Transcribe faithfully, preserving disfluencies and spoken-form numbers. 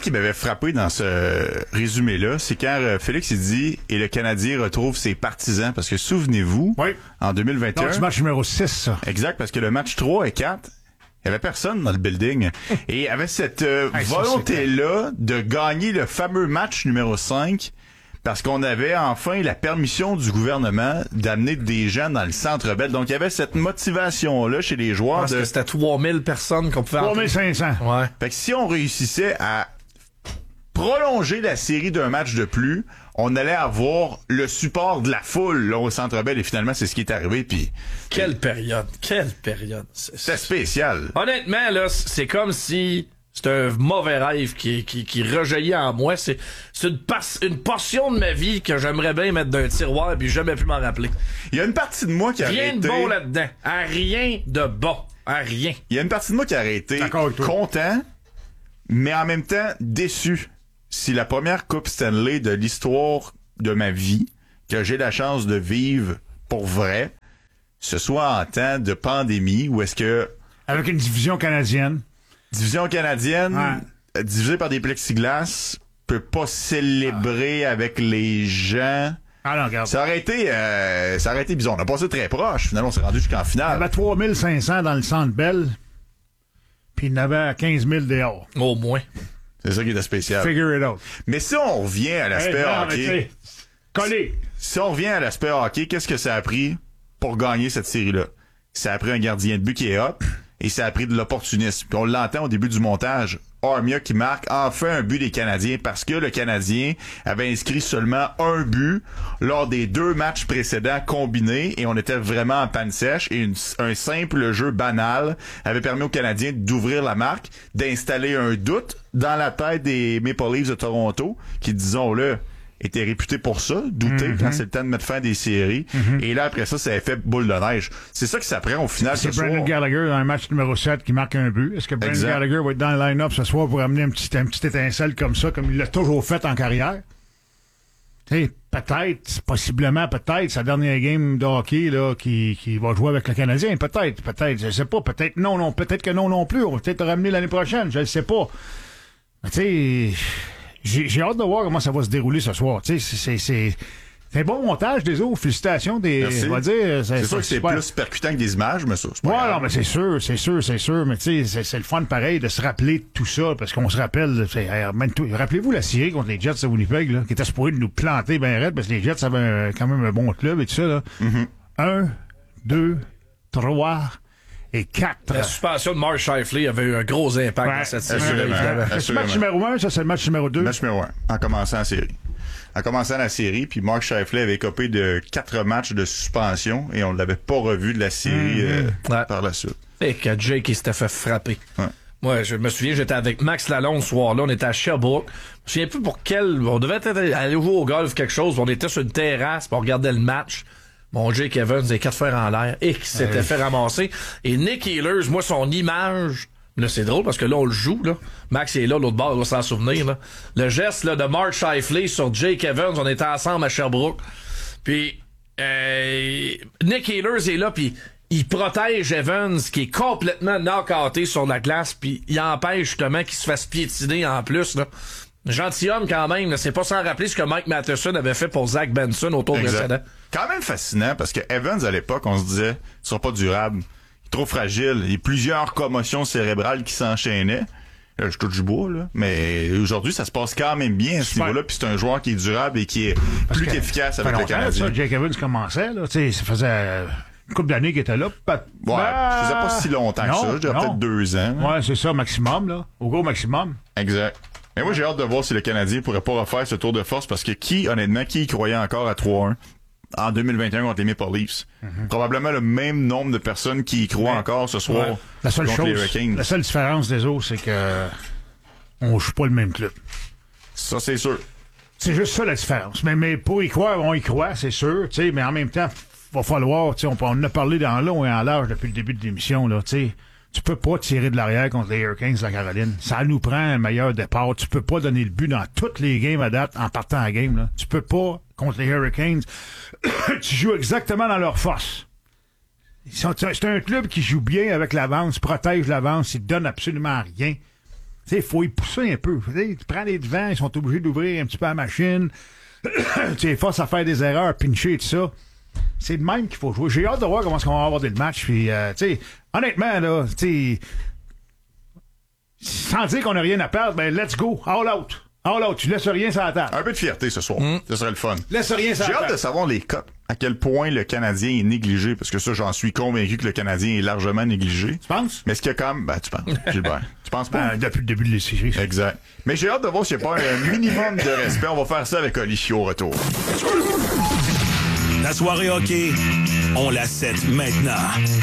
qui m'avait frappé dans ce résumé-là, c'est quand euh, Félix il dit « Et le Canadien retrouve ses partisans », parce que souvenez-vous, oui. en deux mille vingt et un... Donc, c'est match numéro six, ça. Exact, parce que le match trois et quatre, il y avait personne dans le building. Et il y avait cette euh, hey, volonté-là de gagner le fameux match numéro cinq, parce qu'on avait enfin la permission du gouvernement d'amener des gens dans le Centre Bell. Donc, il y avait cette motivation-là chez les joueurs. Parce de... que c'était trois mille personnes qu'on pouvait... trois mille cinq cents. Ouais. Fait que si on réussissait à prolonger la série d'un match de plus, on allait avoir le support de la foule là, au Centre Bell. Et finalement, c'est ce qui est arrivé. Puis Quelle période. Quelle période. C'est, c'est spécial. Honnêtement, là, c'est comme si... C'est un mauvais rêve qui, qui, qui rejaillit en moi. C'est, c'est une, par- une portion de ma vie que j'aimerais bien mettre d'un tiroir puis jamais pu m'en rappeler. Il y a une partie de moi qui a Rien arrêté... de bon là-dedans. À rien de bon. À rien. Il y a une partie de moi qui a été content, mais en même temps déçu. Si la première Coupe Stanley de l'histoire de ma vie, que j'ai la chance de vivre pour vrai, ce soit en temps de pandémie, ou est-ce que... Avec une division canadienne. Division canadienne, ouais. divisée par des plexiglas, peut pas célébrer ah. avec les gens. Ah non, regarde. Ça aurait été, euh, ça aurait été bizarre. On a passé très proche. Finalement, on s'est rendu jusqu'en finale. Il y avait trois mille cinq cents dans le Centre Bell, puis il y en avait quinze mille dehors. Au moins. C'est ça qui était spécial. Figure it out. Mais si on revient à l'aspect hey, non, hockey... Collé. Si on revient à l'aspect hockey, qu'est-ce que ça a pris pour gagner cette série-là? Ça a pris un gardien de but qui est hot. Et ça a pris de l'opportunisme. Puis on l'entend au début du montage. Armia qui marque enfin un but des Canadiens parce que le Canadien avait inscrit seulement un but lors des deux matchs précédents combinés et on était vraiment en panne sèche et une, un simple jeu banal avait permis aux Canadiens d'ouvrir la marque, d'installer un doute dans la tête des Maple Leafs de Toronto qui, disons-le, était réputé pour ça, douter mm-hmm. quand c'est le temps de mettre fin à des séries. Mm-hmm. Et là, après ça, ça a fait boule de neige. C'est ça que ça prend au final c'est ce Brendan soir. Gallagher dans un match numéro sept qui marque un but. Est-ce que Brendan exact. Gallagher va être dans le line-up ce soir pour amener un petit, un petit étincelle comme ça, comme il l'a toujours fait en carrière? Tu sais, peut-être, possiblement, peut-être, sa dernière game de hockey, là, qui, qui va jouer avec le Canadien. Peut-être, peut-être, je sais pas. Peut-être non, non, peut-être que non non plus. On va peut-être le ramener l'année prochaine. Je ne sais pas. Mais tu sais... J'ai, j'ai hâte de voir comment ça va se dérouler ce soir. Tu sais, c'est, c'est, c'est un bon montage des autres. Félicitations des. Merci. On va dire. C'est, c'est sûr que c'est super. Plus percutant que des images, mais ça, c'est pas ouais, grave. non, mais c'est sûr, c'est sûr, c'est sûr. Mais tu sais, c'est, c'est le fun pareil de se rappeler de tout ça, parce qu'on se rappelle. C'est, même tout, rappelez-vous la série contre les Jets à Winnipeg, là, qui était supposé de nous planter bien raide, parce que les Jets avaient un, quand même un bon club et tout ça, là. Mm-hmm. Un, deux, trois. Et quatre. La suspension de Mark Scheifele avait eu un gros impact ouais, dans cette série. C'est le match numéro un, ça c'est le match numéro deux. Match numéro un, en commençant la série. En commençant la série, puis Mark Scheifele avait copé de quatre matchs de suspension et on ne l'avait pas revu de la série mm-hmm. euh, ouais. par la suite. Et que Jake il s'était fait frapper. Ouais. Moi, je me souviens, j'étais avec Max Lalonde ce soir-là, on était à Sherbrooke. Je me souviens plus pour quel... On devait être aller jouer au golf quelque chose, on était sur une terrasse, puis on regardait le match. Mon Jake Evans, les quatre fers en l'air, et qui s'était ouais. fait ramasser. Et Nick Ehlers, moi, son image, là, c'est drôle parce que là, on le joue, là. Max est là, l'autre bord, il va s'en souvenir, là. Le geste, là, de Mark Scheifele sur Jake Evans, on était ensemble à Sherbrooke. Puis, euh, Nick Ehlers est là, puis il protège Evans, qui est complètement knock-outé sur la glace, puis il empêche justement qu'il se fasse piétiner en plus, là. Gentilhomme quand même, là, c'est pas sans rappeler ce que Mike Matheson avait fait pour Zach Benson au tour précédent. Quand même fascinant parce que Evans à l'époque, on se disait, il sera pas durable, il est trop fragile, il y a plusieurs commotions cérébrales qui s'enchaînaient. Là, je touche du bois, là. Mais aujourd'hui, ça se passe quand même bien à ce niveau-là, puis c'est un joueur qui est durable et qui est parce plus qu'efficace avec le Canadien. Ça, Jake Evans commençait, là, tu sais, ça faisait une couple d'années qu'il était là. Pas, ouais, bah, ça faisait pas si longtemps non, que ça, je dirais peut-être deux ans. Ouais, c'est ça, maximum, là. Au gros maximum. Exact. Mais moi, j'ai hâte de voir si le Canadien pourrait pas refaire ce tour de force parce que qui, honnêtement, qui y croyait encore à trois un en deux mille vingt et un contre les Maple Leafs? Mm-hmm. Probablement le même nombre de personnes qui y croient ouais. encore ce soir ouais. la seule contre chose, les Hurricanes. La seule différence des autres, c'est que on joue pas le même club. Ça, c'est sûr. C'est juste ça la différence. Mais, mais pour y croire, on y croit, c'est sûr, tu sais, mais en même temps, va falloir, tu sais, on, on en a parlé dans le long et en large depuis le début de l'émission, là, tu sais. Tu peux pas tirer de l'arrière contre les Hurricanes de la Caroline. Ça nous prend un meilleur départ. Tu peux pas donner le but dans toutes les games à date en partant à game. Là. Tu peux pas, contre les Hurricanes, tu joues exactement dans leur force. Ils sont, c'est un club qui joue bien avec l'avance, protège l'avance, ils te donnent absolument rien. Il faut y pousser un peu. T'sais, tu prends les devants, ils sont obligés d'ouvrir un petit peu la machine. Tu forces à faire des erreurs, pincher et tout ça. C'est de même qu'il faut jouer. J'ai hâte de voir comment on va aborder le match. Puis, euh, honnêtement, là, sans dire qu'on n'a rien à perdre, ben let's go, all out. All out, tu laisses rien sur la table. Un peu de fierté ce soir. Mm. Ce serait le fun. Laisse rien sur la J'ai table. hâte de savoir les cotes. À quel point le Canadien est négligé, parce que ça, j'en suis convaincu que le Canadien est largement négligé. Tu penses? Mais est-ce qu'il y a quand même... Ben, tu penses, Gilbert. Tu penses pas? Ben, depuis le début de la série. Exact. Mais j'ai hâte de voir s'il n'y a pas un minimum de respect. On va faire ça avec Olivier au retour. La soirée hockey, on la set maintenant.